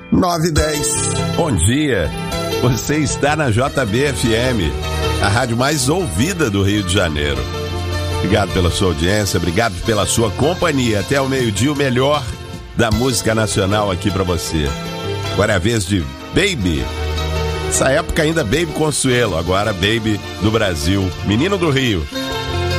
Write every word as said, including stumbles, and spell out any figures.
nove e dez. Bom dia, você está na J B F M, a rádio mais ouvida do Rio de Janeiro. Obrigado pela sua audiência, obrigado pela sua companhia. Até o meio-dia, o melhor da música nacional aqui pra você. Agora é a vez de Baby. Essa época ainda Baby Consuelo, agora Baby do Brasil, menino do Rio.